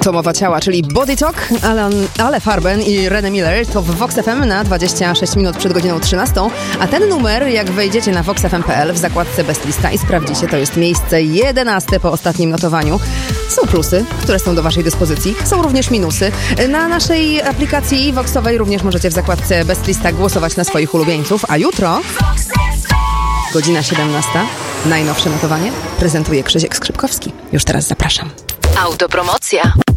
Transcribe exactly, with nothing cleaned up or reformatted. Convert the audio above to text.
Atomowa Ciała, czyli Body Talk, Alan, Ale Farben i René Miller to w Vox F M na dwadzieścia sześć minut przed godziną trzynastą, a ten numer, jak wejdziecie na vox f m kropka p l w zakładce Best Lista i sprawdzicie, to jest miejsce jedenaste po ostatnim notowaniu. Są plusy, które są do waszej dyspozycji, są również minusy. Na naszej aplikacji Voxowej również możecie w zakładce Best Lista głosować na swoich ulubieńców, a jutro, godzina siedemnasta, najnowsze notowanie prezentuje Krzysiek Skrzypkowski. Już teraz zapraszam. Autopromocja.